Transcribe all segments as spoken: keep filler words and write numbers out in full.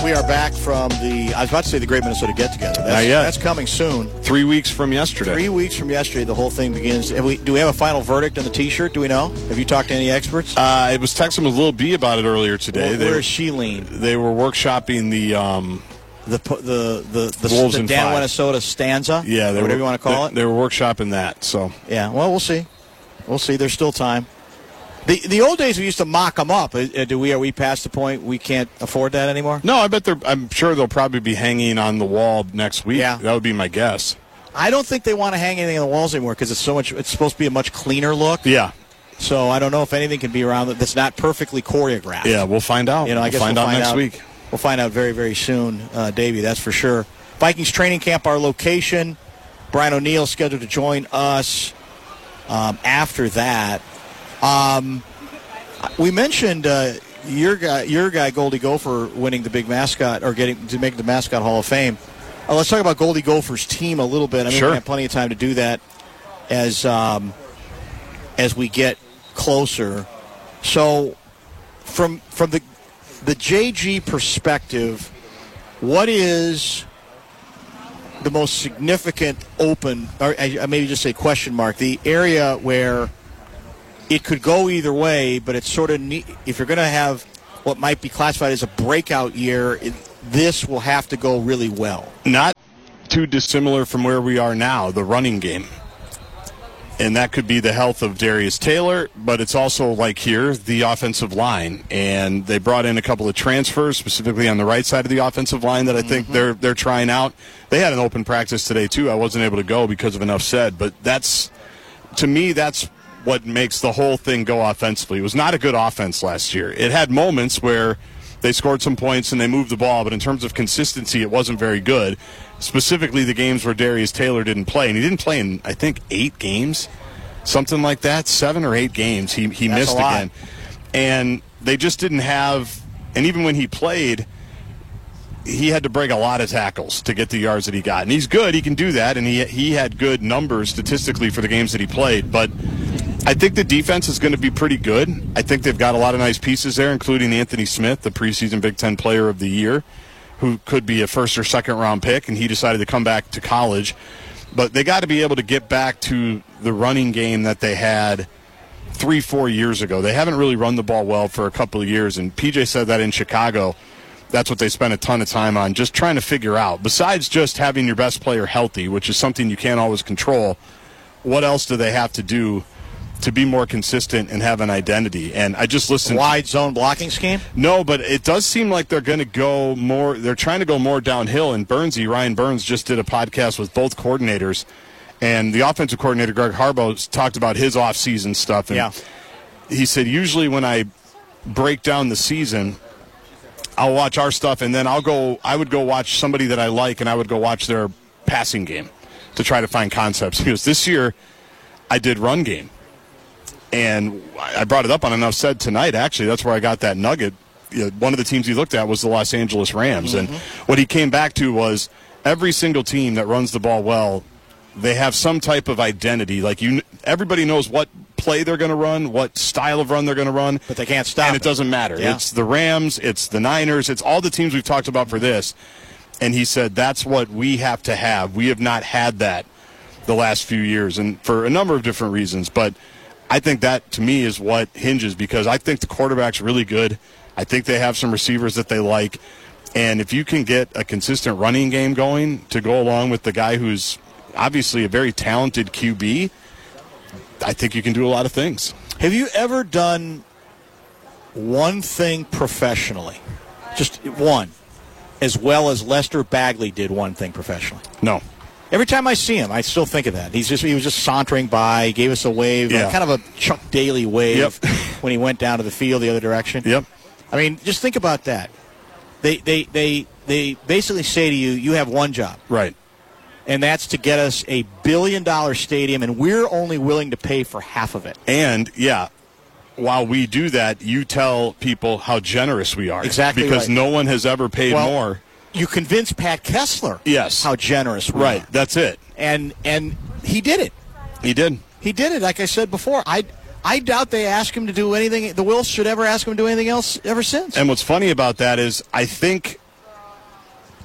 We are back from the, I was about to say the Great Minnesota Get-Together. That's, Not yet. That's coming soon. Three weeks from yesterday. Three weeks from yesterday, the whole thing begins. Have we, do we have a final verdict on the T-shirt? Do we know? Have you talked to any experts? Uh, I was texting with Lil B about it earlier today. Well, they where were, is she lean? They were workshopping the... Um, The the the the, Wolves the in Dan five. Minnesota stanza, yeah, they or whatever were, you want to call they, it. They were workshopping that. So yeah, well, we'll see. We'll see. There's still time. The the old days we used to mock them up. Uh, Do we are we past the point we can't afford that anymore? no, I bet they're. I'm sure they'll probably be hanging on the wall next week. Yeah. That would be my guess. I don't think they want to hang anything on the walls anymore because it's so much. It's supposed to be a much cleaner look. Yeah, So I don't know if anything can be around that that's not perfectly choreographed. yeah, we'll find out. You know, I we'll guess find we'll out find next out. week. We'll find out very, very soon, uh, Davey, that's for sure. Vikings training camp, our location. Brian O'Neill scheduled to join us um, after that. Um, we mentioned uh, your guy, your guy, Goldie Gopher, winning the big mascot or getting to make the Mascot Hall of Fame. Uh, let's talk about Goldie Gopher's team a little bit. I mean, Sure. we have plenty of time to do that as um, as we get closer. So, from from the the J G perspective, what is the most significant open, or I I maybe just say question mark, the area where it could go either way, but it's sort of neat, if you're going to have what might be classified as a breakout year, it, this will have to go really well. Not too dissimilar from where we are now, the running game. And that could be the health of Darius Taylor, but it's also, like here, the offensive line. And they brought in a couple of transfers, specifically on the right side of the offensive line, that I think Mm-hmm. they're they're trying out. They had an open practice today, too. I wasn't able to go because of enough said. But that's, to me, that's what makes the whole thing go offensively. It was not a good offense last year. It had moments where they scored some points and they moved the ball, but in terms of consistency, it wasn't very good. Specifically, the games where Darius Taylor didn't play, and he didn't play in, I think, eight games, something like that, seven or eight games. He he That's missed a lot. again, and they just didn't have. And even when he played, he had to break a lot of tackles to get the yards that he got. And he's good; he can do that, and he he had good numbers statistically for the games that he played, but. I think the defense is going to be pretty good. I think they've got a lot of nice pieces there, including Anthony Smith, the preseason Big Ten Player of the Year, who could be a first or second round pick, and he decided to come back to college. But they got to be able to get back to the running game that they had three, four years ago. They haven't really run the ball well for a couple of years, and P J said that in Chicago. That's what they spent a ton of time on, just trying to figure out. Besides just having your best player healthy, which is something you can't always control, what else do they have to do to be more consistent and have an identity? And I just listened. Wide zone blocking scheme? No, but it does seem like they're going to go more. They're trying to go more downhill. And Burnsy, Ryan Burns, just did a podcast with both coordinators, and the offensive coordinator Greg Harbaugh talked about his off-season stuff. And Yeah. he said usually when I break down the season, I'll watch our stuff, and then I'll go. I would go watch somebody that I like, and I would go watch their passing game to try to find concepts. He goes, this year I did run game. And I brought it up on Enough Said tonight, actually. That's where I got that nugget. You know, one of the teams he looked at was the Los Angeles Rams. Mm-hmm. And what he came back to was every single team that runs the ball well, they have some type of identity. Like you, everybody knows what play they're going to run, what style of run they're going to run. But they can't stop And it. it doesn't matter. Yeah. It's the Rams, it's the Niners, it's all the teams we've talked about for this. And he said that's what we have to have. We have not had that the last few years, and for a number of different reasons. But I think that, to me, is what hinges, because I think the quarterback's really good. I think they have some receivers that they like. And if you can get a consistent running game going to go along with the guy who's obviously a very talented Q B, I think you can do a lot of things. Have you ever done one thing professionally, just one, as well as Lester Bagley did one thing professionally? No. Every time I see him, I still think of that. He's just he was just sauntering by, gave us a wave, Yeah. like kind of a Chuck Daly wave Yep. when he went down to the field the other direction. Yep. I mean, just think about that. They they they they basically say to you, you have one job, Right. and that's to get us a billion dollar stadium, and we're only willing to pay for half of it. And, yeah, while we do that, you tell people how generous we are. Exactly Because right. no one has ever paid Well, more. You convinced Pat Kessler Yes. how generous we Right. are. That's it. And and he did it. He did. He did it. Like I said before, I I doubt they asked him to do anything. The Wills should ever ask him to do anything else ever since. And what's funny about that is I think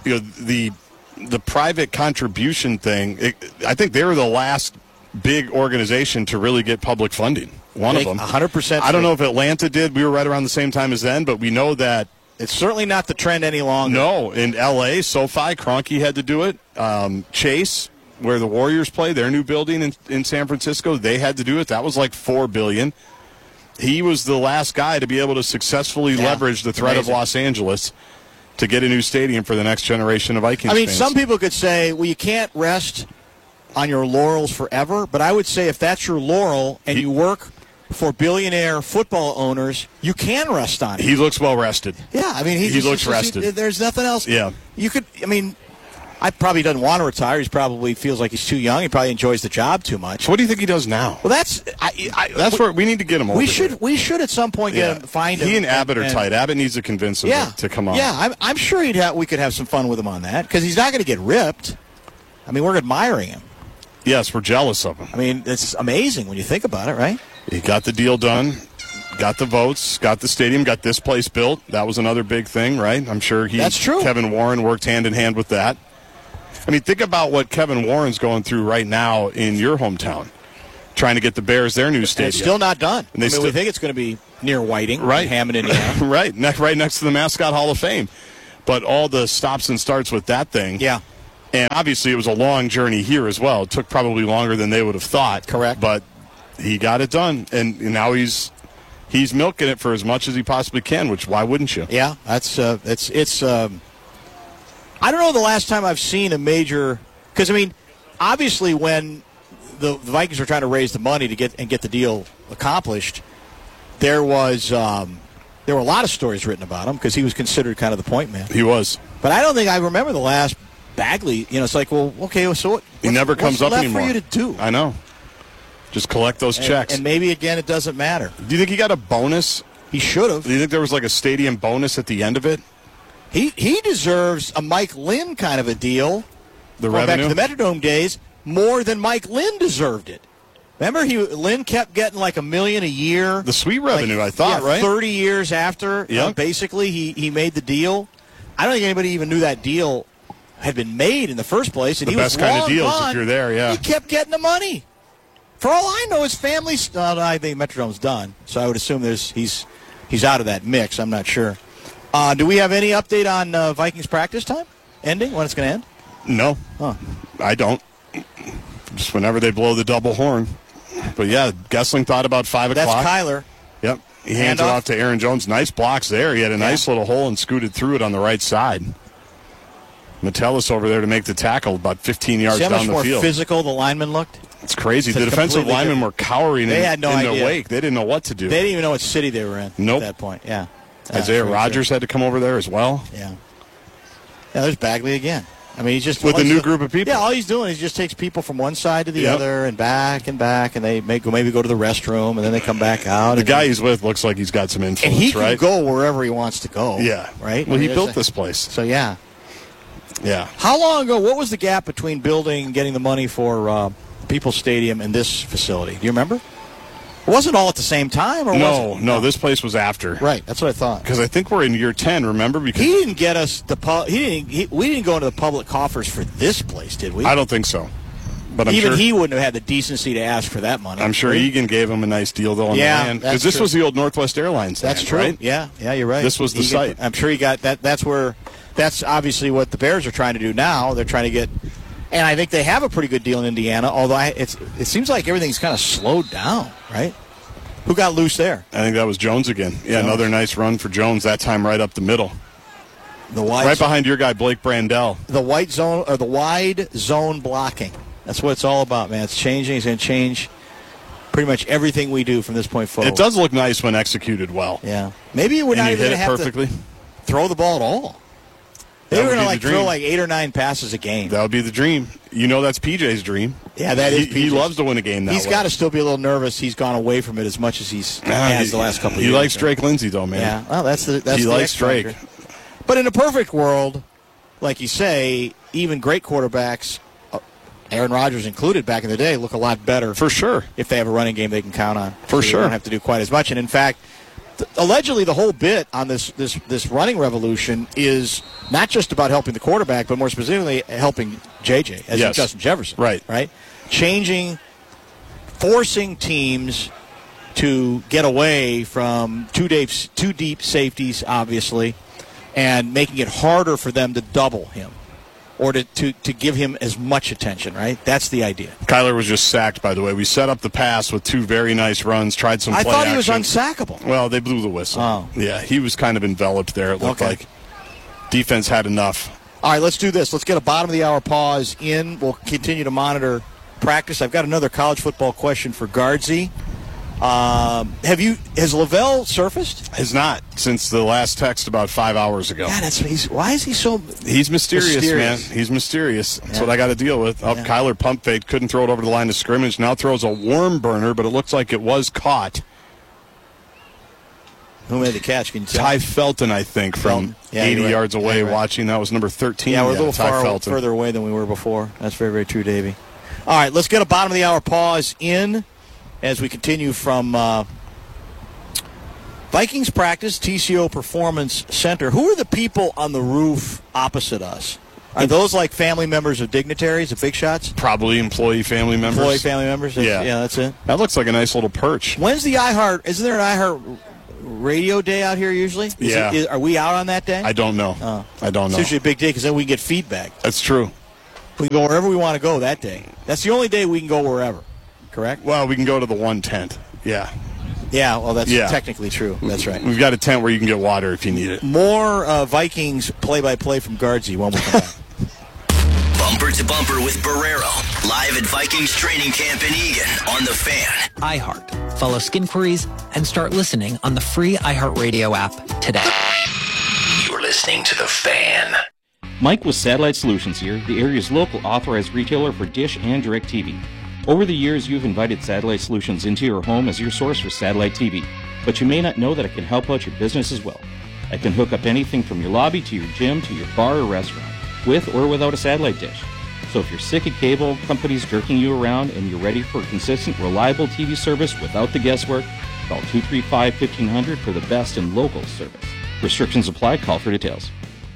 you know, the the private contribution thing, it, I think they were the last big organization to really get public funding. One of them. one hundred percent. I don't know if Atlanta did. We were right around the same time as them, but we know that. It's certainly not the trend any longer. No, in L A, SoFi, Kroenke had to do it. Um, Chase, where the Warriors play, their new building in, in San Francisco, they had to do it. That was like four billion dollars. He was the last guy to be able to successfully yeah, leverage the threat amazing. of Los Angeles to get a new stadium for the next generation of Vikings I mean, fans. Some people could say, well, you can't rest on your laurels forever, but I would say if that's your laurel and he, you work for billionaire football owners, you can rest on it. He looks well rested. Yeah, I mean, he, he just, looks just, rested. He, there's nothing else. Yeah. You could, I mean, I probably doesn't want to retire. He's probably feels like he's too young. He probably enjoys the job too much. So what do you think he does now? Well, that's I, I, that's we, where we need to get him over We should there. we should at some point get yeah. him, find he him. He and Abbott and, are tight. Abbott needs to convince him yeah, to, to come on. Yeah, I'm, I'm sure he'd have, we could have some fun with him on that because he's not going to get ripped. I mean, we're admiring him. Yes, we're jealous of him. I mean, it's amazing when you think about it, right? He got the deal done. Got the votes, got the stadium, got this place built. That was another big thing, right? I'm sure he, That's true. Kevin Warren worked hand in hand with that. I mean, think about what Kevin Warren's going through right now in your hometown, trying to get the Bears their new stadium. And it's still not done. And they I mean, still, we think it's going to be near Whiting, right? in Hammond, Indiana. right, ne- right next to the Mascot Hall of Fame. But all the stops and starts with that thing. Yeah. And obviously it was a long journey here as well. It took probably longer than they would have thought. Correct. But he got it done, and now he's he's milking it for as much as he possibly can, which why wouldn't you? Yeah, that's uh, it's it's. Um, I don't know the last time I've seen a major because I mean, obviously when the, the Vikings were trying to raise the money to get and get the deal accomplished, there was um, there were a lot of stories written about him because he was considered kind of the point man. He was, but I don't think I remember the last Bagley. You know, it's like, well, okay, so what? He never comes what's up left anymore. for you to do? I know. Just collect those and, checks. And maybe, again, it doesn't matter. Do you think he got a bonus? He should have. Do you think there was like a stadium bonus at the end of it? He he deserves a Mike Lynn kind of a deal. The Going revenue? back to the Metrodome days, more than Mike Lynn deserved it. Remember, he Lynn kept getting like a million a year. The suite revenue, like, I thought, yeah, right? thirty years after, yeah. uh, basically, he, he made the deal. I don't think anybody even knew that deal had been made in the first place. And the he best was kind long of deals gone. if you're there, yeah. He kept getting the money. For all I know, his family's. Uh, I think Metrodome's done, so I would assume there's he's he's out of that mix. I'm not sure. Uh, do we have any update on uh, Vikings practice time ending? When it's going to end? No, huh. I don't. Just whenever they blow the double horn. But yeah, Gessling thought about five That's o'clock. That's Kyler. Yep, he hands Hand it off. off to Aaron Jones. Nice blocks there. He had a yeah. nice little hole and scooted through it on the right side. Metellus over there to make the tackle about fifteen yards See how down much the more field. Physical the lineman looked? It's crazy. It's the defensive linemen different. were cowering they in, had no in idea. the wake. They didn't know what to do. They didn't even know what city they were in nope. at that point. Yeah. Isaiah uh, Rodgers sure. had to come over there as well. Yeah. Yeah, there's Bagley again. I mean, he's just with a new the, group of people. Yeah, all he's doing is he just takes people from one side to the yep. other and back and back, and they may go, maybe go to the restroom, and then they come back out. The and guy then, he's with looks like he's got some influence, and he can right? go wherever he wants to go. Yeah. Right? Well, I he mean, built a, this place. So, yeah. Yeah. How long ago, what was the gap between building and getting the money for uh, People's Stadium and this facility? Do you remember? It wasn't all at the same time, or no, was it? No, no, this place was after. Right, that's what I thought. Because I think we're in year ten, remember? Because he didn't get us the pu- he didn't he, we didn't go into the public coffers for this place, did we? I don't think so. But I'm even sure, he wouldn't have had the decency to ask for that money. I'm sure right? Egan gave him a nice deal though on yeah, the land because this true. was the old Northwest Airlines. That's land, true. Right? Yeah, yeah, you're right. This was the Egan, site. I'm sure he got that. That's where. That's obviously what the Bears are trying to do now. They're trying to get, and I think they have a pretty good deal in Indiana. Although I, it's it seems like everything's kind of slowed down, right? Who got loose there? I think that was Jones again. Yeah, Jones. Another nice run for Jones. That time right up the middle. The wide right zone, behind your guy Blake Brandel. The white zone or the wide zone blocking. That's what it's all about, man. It's changing. It's going to change pretty much everything we do from this point forward. It does look nice when executed well. Yeah, maybe we're and not you even hit going to it have perfectly. to throw the ball at all. They That were would going to be like the throw dream. like eight or nine passes a game. That would be the dream. You know that's P J's dream. Yeah, that he, is. He loves to win a game that He's way. got to still be a little nervous. He's gone away from it as much as he's Nah, has he, the last couple of he years. He likes Drake Lindsay, though, man. Yeah, well, that's the that's he the likes X-factor. Drake. But in a perfect world, like you say, even great quarterbacks, uh, Aaron Rodgers included back in the day, look a lot better for sure if they have a running game they can count on. For so sure, they don't have to do quite as much. And in fact, allegedly the whole bit on this, this, this running revolution is not just about helping the quarterback, but more specifically helping J J, as yes. in Justin Jefferson. Right. Right? Changing, forcing teams to get away from two deep, two deep safeties, obviously, and making it harder for them to double him or to, to, to give him as much attention, right? That's the idea. Kyler was just sacked, by the way. We set up the pass with two very nice runs, tried some I play thought he was action. unsackable. Well, they blew the whistle. Oh. Yeah, he was kind of enveloped there, it looked Okay. like. Defense had enough. All right, let's do this. Let's get a bottom-of-the-hour pause in. We'll continue to monitor practice. I've got another college football question for Guardsy. Um, have you? Has Lavelle surfaced? Has not since the last text about five hours ago. God, that's he's. Why is he so? He's mysterious, Mysterious. man. He's mysterious. That's Yeah. what I got to deal with. Oh, Yeah. Kyler pump fake, couldn't throw it over the line of scrimmage. Now throws a worm burner, but it looks like it was caught. Who made the catch? Can you tell? Ty Felton, I think, from Yeah, eighty you're right. yards away, Yeah, you're right. watching. That was number thirteen. Yeah, we're a little Ty far Felton. further away than we were before. That's very, very true, Davey. All right, let's get a bottom-of-the-hour pause in as we continue from uh, Vikings practice, T C O Performance Center. Who are the people on the roof opposite us? Are those like family members of dignitaries, of big shots? Probably employee family members. Employee family members? That's- Yeah. Yeah, that's it. That looks like a nice little perch. When's the iHeart? Isn't there an iHeart radio day out here usually? Is Yeah. It, is, are we out on that day? I don't know. Oh. I don't It's know. usually a big day because then we can get feedback. That's true. We can go wherever we want to go that day. That's the only day we can go wherever. Correct? Well, we can go to the one tent. Yeah. Yeah, well, that's Yeah. technically true. That's right. We've got a tent where you can get water if you need it. More uh, Vikings play-by-play from Guardsy when we come back. Bumper to Bumper with Barrero, live at Vikings training camp in Eagan on The Fan. iHeart. Follow Skin Queries and start listening on the free iHeartRadio app today. You're listening to The Fan. Mike with Satellite Solutions here, the area's local authorized retailer for Dish and DirecTV. Over the years, you've invited Satellite Solutions into your home as your source for satellite T V, but you may not know that it can help out your business as well. I can hook up anything from your lobby to your gym to your bar or restaurant, with or without a satellite dish. So if you're sick of cable companies jerking you around and you're ready for consistent, reliable T V service without the guesswork, call two three five, fifteen hundred for the best in local service. Restrictions apply. Call for details.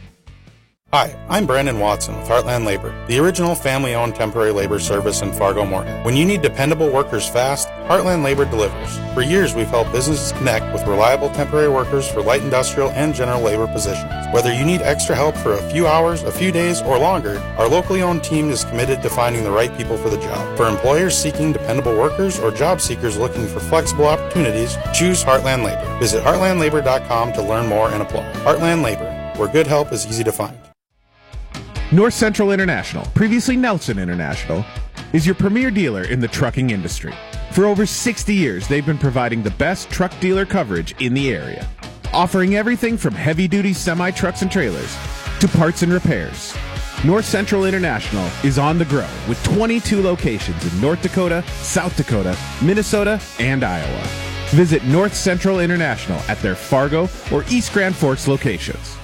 Hi, I'm Brandon Watson with Heartland Labor, the original family-owned temporary labor service in Fargo-Moorhead. When you need dependable workers fast, Heartland Labor delivers. For years, we've helped businesses connect with reliable temporary workers for light industrial and general labor positions. Whether you need extra help for a few hours, a few days, or longer, our locally owned team is committed to finding the right people for the job. For employers seeking dependable workers or job seekers looking for flexible opportunities, choose Heartland Labor. Visit heartland labor dot com to learn more and apply. Heartland Labor, where good help is easy to find. North Central International, previously Nelson International, is your premier dealer in the trucking industry. For over sixty years, they've been providing the best truck dealer coverage in the area, offering everything from heavy-duty semi-trucks and trailers to parts and repairs. North Central International is on the grow with twenty-two locations in North Dakota, South Dakota, Minnesota, and Iowa. Visit North Central International at their Fargo or East Grand Forks locations.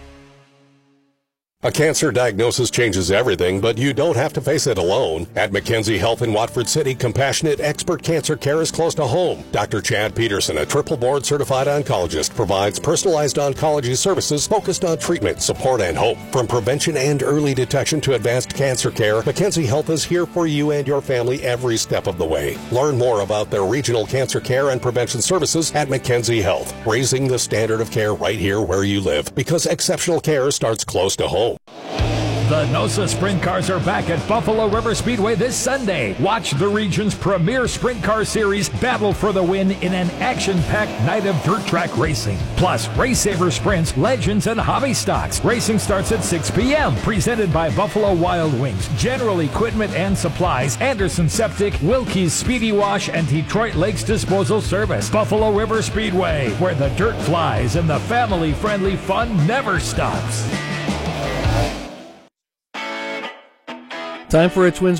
A cancer diagnosis changes everything, but you don't have to face it alone. At McKenzie Health in Watford City, compassionate expert cancer care is close to home. Doctor Chad Peterson, a triple board certified oncologist, provides personalized oncology services focused on treatment, support, and hope. From prevention and early detection to advanced cancer care, McKenzie Health is here for you and your family every step of the way. Learn more about their regional cancer care and prevention services at McKenzie Health, raising the standard of care right here where you live, because exceptional care starts close to home. The NOSA Sprint Cars are back at Buffalo River Speedway this Sunday. Watch the region's premier sprint car series battle for the win in an action-packed night of dirt track racing. Plus, Race Saver Sprints, Legends, and Hobby Stocks. Racing starts at six p.m. Presented by Buffalo Wild Wings, General Equipment and Supplies, Anderson Septic, Wilkie's Speedy Wash, and Detroit Lakes Disposal Service. Buffalo River Speedway, where the dirt flies and the family-friendly fun never stops. Time for a Twins Minute.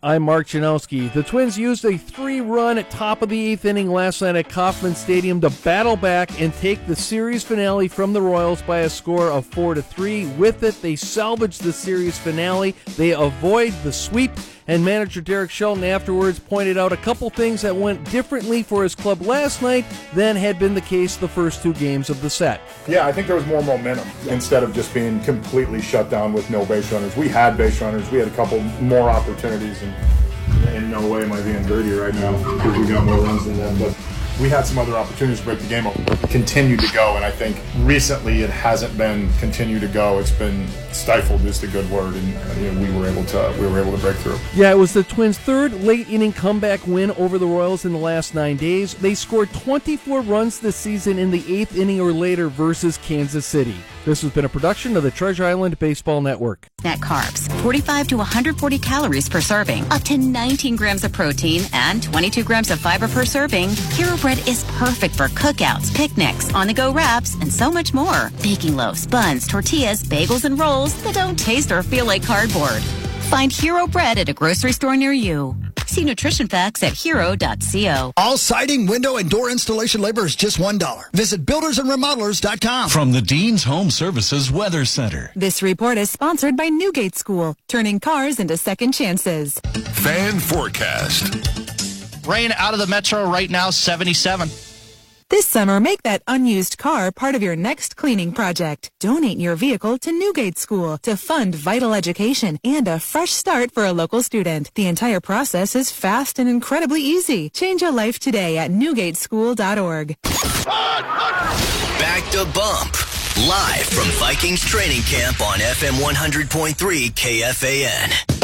I'm Mark Janowski. The Twins used a three-run at top of the eighth inning last night at Kauffman Stadium to battle back and take the series finale from the Royals by a score of four to three. With it, they salvaged the series finale. They avoid the sweep, and manager Derek Shelton afterwards pointed out a couple things that went differently for his club last night than had been the case the first two games of the set. Yeah, I think there was more momentum instead of just being completely shut down with no base runners. We had base runners. We had a couple more opportunities, and in no way am I being dirty right now because we got more runs than them. But we had some other opportunities to break the game up. Continue to go, and I think recently it hasn't been continue to go. It's been stifled is the good word, and you know, we were able to we were able to break through. Yeah, it was the Twins' third late inning comeback win over the Royals in the last nine days. They scored twenty-four runs this season in the eighth inning or later versus Kansas City. This has been a production of the Treasure Island Baseball Network. Net carbs, forty-five to one hundred forty calories per serving, up to nineteen grams of protein, and twenty-two grams of fiber per serving. Hero Bread is perfect for cookouts, picnics, on-the-go wraps, and so much more. Baking loaves, buns, tortillas, bagels, and rolls that don't taste or feel like cardboard. Find Hero Bread at a grocery store near you. See nutrition facts at hero dot co. All siding, window, and door installation labor is just one dollar. Visit builders and remodelers dot com. From the Dean's Home Services Weather Center. This report is sponsored by Newgate School, turning cars into second chances. Fan forecast. Rain out of the metro right now, seventy-seven. This summer, make that unused car part of your next cleaning project. Donate your vehicle to Newgate School to fund vital education and a fresh start for a local student. The entire process is fast and incredibly easy. Change a life today at newgate school dot org. Back to Bump, live from Vikings training camp on F M one hundred point three K F A N.